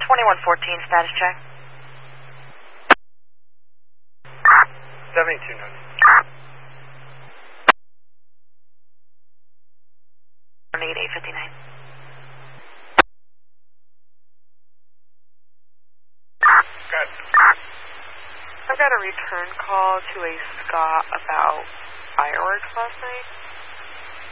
2114, status check. 782 notes. 859. Good. I've got a return call to a Scott about fireworks last night.